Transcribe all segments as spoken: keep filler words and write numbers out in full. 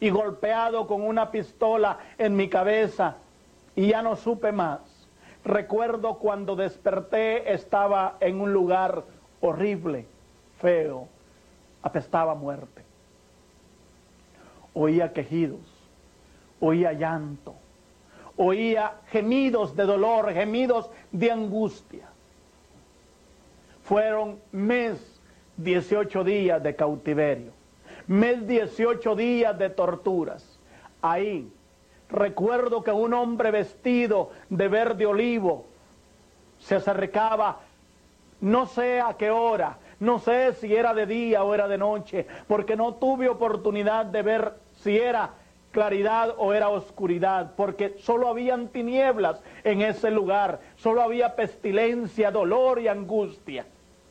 y golpeado con una pistola en mi cabeza y ya no supe más. Recuerdo cuando desperté estaba en un lugar horrible, feo, apestaba a muerte. Oía quejidos, oía llanto, oía gemidos de dolor, gemidos de angustia. Fueron mes dieciocho días de cautiverio, mes dieciocho días de torturas. Ahí recuerdo que un hombre vestido de verde olivo se acercaba, no sé a qué hora, no sé si era de día o era de noche, porque no tuve oportunidad de ver si era claridad o era oscuridad, porque solo habían tinieblas en ese lugar, solo había pestilencia, dolor y angustia.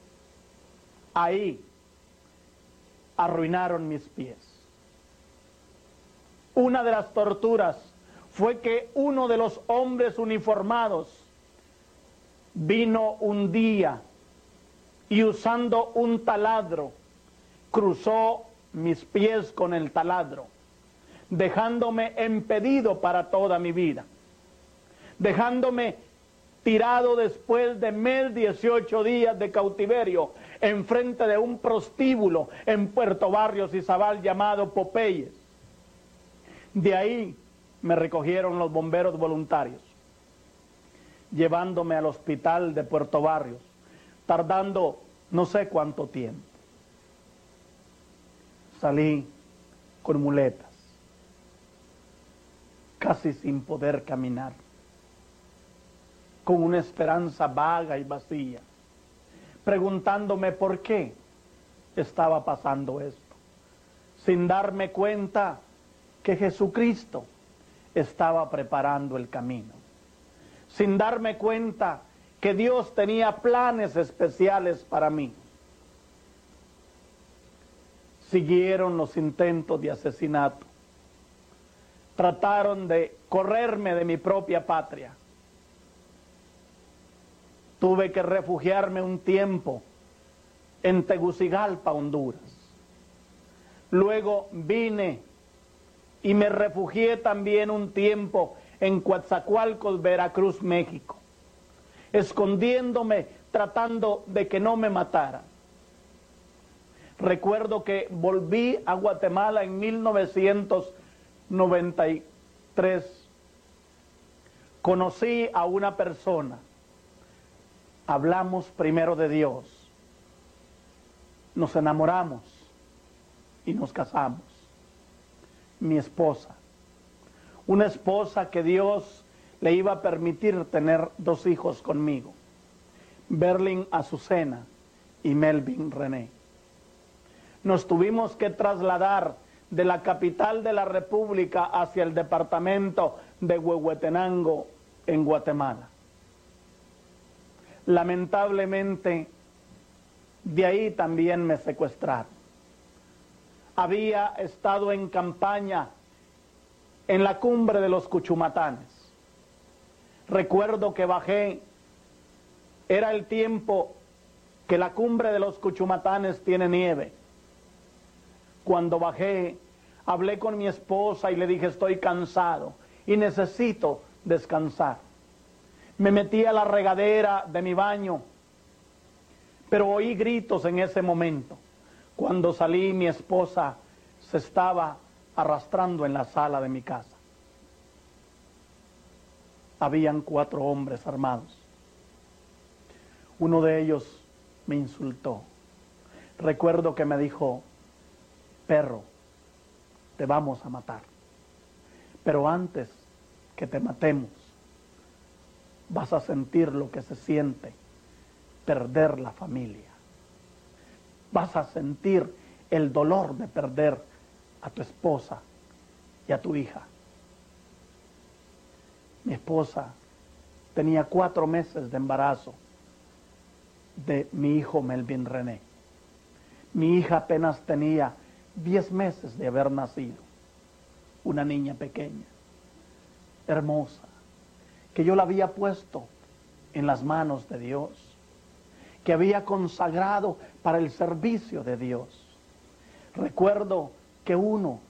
Ahí arruinaron mis pies. Una de las torturas fue que uno de los hombres uniformados vino un día y usando un taladro cruzó mis pies con el taladro, dejándome impedido para toda mi vida, dejándome tirado después de mes dieciocho días de cautiverio enfrente de un prostíbulo en Puerto Barrios y Zabal llamado Popeyes. De ahí me recogieron los bomberos voluntarios, llevándome al hospital de Puerto Barrios, tardando no sé cuánto tiempo. Salí con muletas, casi sin poder caminar, con una esperanza vaga y vacía, preguntándome por qué estaba pasando esto, sin darme cuenta que Jesucristo estaba preparando el camino, sin darme cuenta que Dios tenía planes especiales para mí. Siguieron los intentos de asesinato, trataron de correrme de mi propia patria. Tuve que refugiarme un tiempo en Tegucigalpa, Honduras. Luego vine y me refugié también un tiempo en Coatzacoalcos, Veracruz, México, escondiéndome, tratando de que no me mataran. Recuerdo que volví a Guatemala en mil novecientos noventa y tres. Conocí a una persona. Hablamos primero de Dios, nos enamoramos y nos casamos. Mi esposa, una esposa que Dios le iba a permitir tener dos hijos conmigo, Berlin Azucena y Melvin René. Nos tuvimos que trasladar de la capital de la República hacia el departamento de Huehuetenango en Guatemala. Lamentablemente, de ahí también me secuestraron. Había estado en campaña en la cumbre de los Cuchumatanes. Recuerdo que bajé, era el tiempo que la cumbre de los Cuchumatanes tiene nieve. Cuando bajé, hablé con mi esposa y le dije, estoy cansado y necesito descansar. Me metí a la regadera de mi baño, pero oí gritos en ese momento. Cuando salí, mi esposa se estaba arrastrando en la sala de mi casa. Habían cuatro hombres armados. Uno de ellos me insultó. Recuerdo que me dijo, perro, te vamos a matar. Pero antes que te matemos, vas a sentir lo que se siente perder la familia. Vas a sentir el dolor de perder a tu esposa y a tu hija. Mi esposa tenía cuatro meses de embarazo de mi hijo Melvin René. Mi hija apenas tenía diez meses de haber nacido. Una niña pequeña, hermosa, que yo la había puesto en las manos de Dios, que había consagrado para el servicio de Dios. Recuerdo que uno